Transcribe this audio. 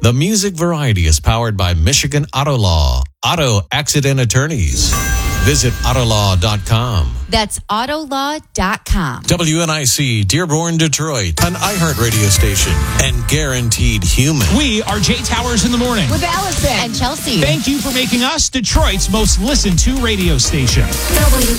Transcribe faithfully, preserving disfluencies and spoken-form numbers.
The Music Variety is powered by Michigan Auto Law, Auto Accident Attorneys. Visit autolaw dot com. That's autolaw dot com. W N I C, Dearborn, Detroit, an iHeart radio station, and Guaranteed Human. We are Jay Towers in the morning. With Allison and Chelsea. Thank you for making us Detroit's most listened to radio station. W